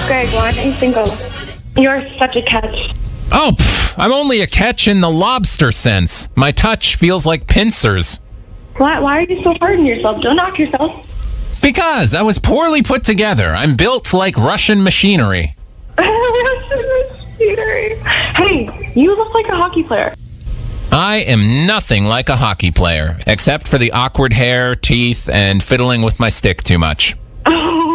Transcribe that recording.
Greg, why aren't you single? You're such a catch. Oh, I'm only a catch in the lobster sense. My touch feels like pincers. Why are you so hard on yourself? Don't knock yourself. Because I was poorly put together. I'm built like Russian machinery. Russian machinery. Hey, you look like a hockey player. I am nothing like a hockey player, except for the awkward hair, teeth, and fiddling with my stick too much. Oh,